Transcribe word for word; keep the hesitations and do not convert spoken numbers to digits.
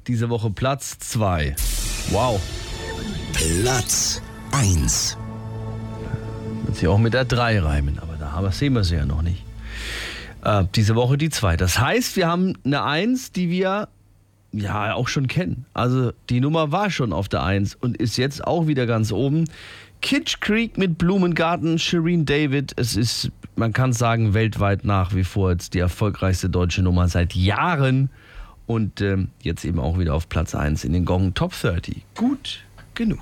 diese Woche Platz zwei. Wow. Platz eins. Wird sich auch mit der drei reimen, aber da haben- sehen wir sie ja noch nicht. Äh, diese Woche die zwei. Das heißt, wir haben eine eins, die wir ja auch schon kennen. Also die Nummer war schon auf der eins und ist jetzt auch wieder ganz oben. Kitsch Creek mit Blumengarten, Shireen David. Es ist, man kann sagen, weltweit nach wie vor jetzt die erfolgreichste deutsche Nummer seit Jahren. Und ähm, jetzt eben auch wieder auf Platz eins in den Gong Top dreißig. Gut.